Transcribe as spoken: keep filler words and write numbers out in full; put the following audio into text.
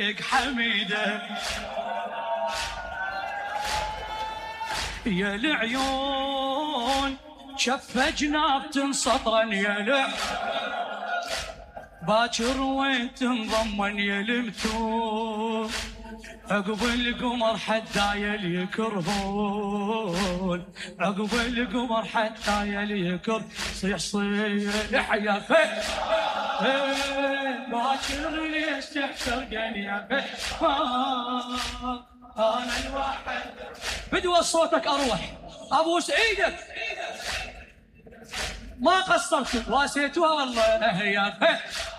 حميدة يا العيون شف جناب تنسطرا يا لع باكر وين تنضمن يا المتون عقب القمر حتى يلي يكرهون عقب القمر حتى يلي يكر صيح صيح يا خي باكر ليش تحترقني يا خي انا الواحد بدوى صوتك اروح ابوس ايدك ما قصرت واسيتها والله يا خي